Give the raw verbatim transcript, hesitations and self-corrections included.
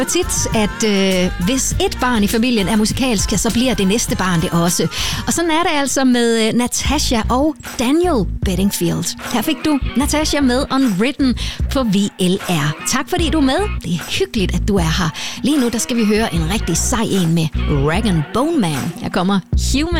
tit, at øh, hvis et barn i familien er musikalsk, så bliver det næste barn det også. Og sådan er det altså med øh, Natasha og Daniel Bedingfield. Her fik du Natasha med Unwritten på V L R. Tak fordi du er med. Det er hyggeligt, at du er her. Lige nu der skal vi høre en rigtig sej en med Rag and Bone Man. Her kommer Human.